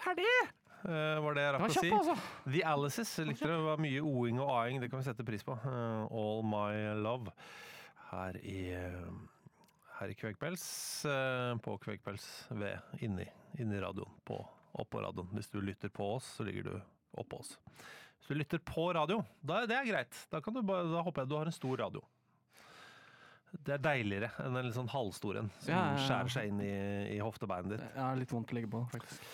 ferdig! Var det jeg rakk å si. Altså. The Alices, likte det var mye oing og aing, det kan vi sette pris på. All My Love her i Kvegpels, på Kvegpels inni radioen, oppå radioen. Hvis du lytter på oss, så ligger du oppå oss. Hvis du lytter på radio, det er greit. Da håper jeg du har en stor radio. Det er deiligere enn en litt sånn halvstor en som skjærer seg inn i hoftebeinet ditt. Ja, litt vondt å ligge på, faktisk.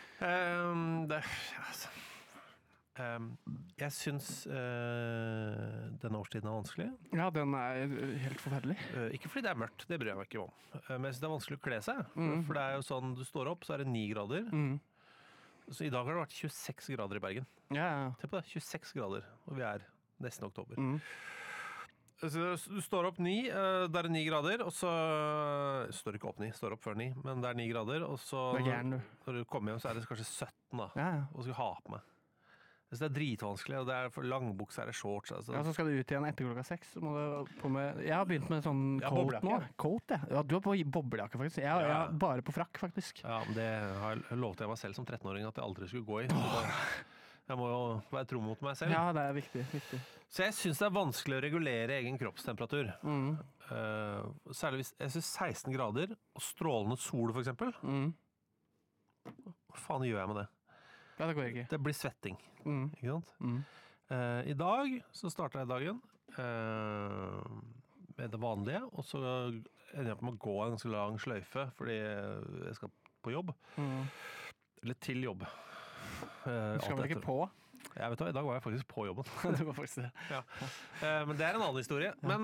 Jeg synes denne årstiden er vanskelig. Ja, den er helt forferdelig. Ikke fordi det er mørkt, det bryr jeg meg ikke om. Men jeg synes det er vanskelig å kle seg. For det er jo sånn, du står opp, så er det 9 grader. Så i dag har det vært 26 grader i Bergen. Tenk på det, 26 grader, og vi er nesten oktober. Så du står opp 9, der er 9 grader, og så står det ikke opp 9, står opp før 9, men det er 9 grader, og så når du kommer hjem så er det kanskje 17 da, og skal ha på meg. Så det er dritvanskelig, og det er for langbukser, er det shorts. Altså. Ja, så skal du ut igjen etter klokka 6. Så må du på med, jeg har begynt med sånn coat nå. Coat, ja. Ja, du har på boblejakke faktisk. Jeg har bare på frakk faktisk. Ja, men det har jeg lovet jeg meg selv som 13-åring at jeg aldri skulle gå i. Jeg må jo være tro mot meg selv. Ja, det er viktig. Så jeg synes det er vanskelig å regulere egen kroppstemperatur. Særlig hvis jeg synes 16 grader og strålende sol for eksempel. Hva faen gjør jeg med det? Ja, det går ikke. Det blir svetting, ikke sant? I dag så startet jeg dagen med det vanlige, og så ender jeg på med å gå en ganske lang sløyfe, fordi jeg skal på jobb. Eller til jobb. Du skal vel ikke på? Ja, vet du hva, i dag var jeg faktisk på jobben. Det var faktisk det. Ja. Men det er en annen historie. Men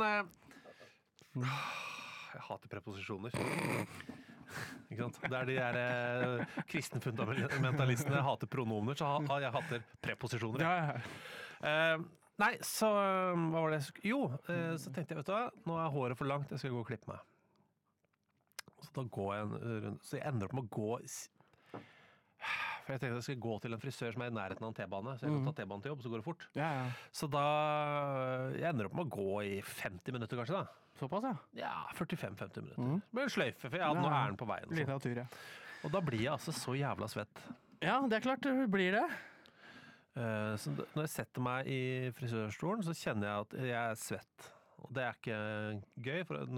jeg hater preposisjoner. Ikke sant? Det er de der kristenfundamentalistene hater pronomer, så jeg hater preposisjoner. Nei, så hva var det? Jo, så tenkte jeg, vet du hva, nå er håret for langt, jeg skal gå og klippe meg. Så da går jeg en runde, så jeg ender opp med å gå, for jeg tenkte jeg skal gå til en frisør som er i nærheten av en T-bane, så jeg kan ta T-banen til jobb, så går det fort. Så da, jeg ender opp med å gå i 50 minutter kanskje da. Såpass, ja? Ja, 45-50 minutter. Med en sløyfe, for jeg hadde noe æren på veien. Litt av tur, ja. Og da blir jeg altså så jævla svett. Ja, det er klart det blir det. Så når jeg setter meg i frisørstolen, så kjenner jeg at jeg er svett. Og det er ikke gøy, for